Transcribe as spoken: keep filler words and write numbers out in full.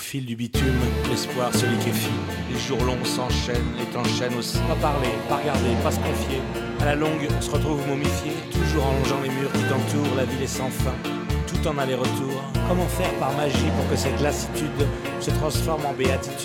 fil du bitume, l'espoir se liquéfie. Les jours longs s'enchaînent, les temps chaînent aussi. Pas parler, pas regarder, pas se confier. À la longue, on se retrouve momifié, toujours en longeant les murs qui t'entourent. La ville est sans fin, tout en aller-retour. Comment faire par magie pour que cette lassitude se transforme en béatitude?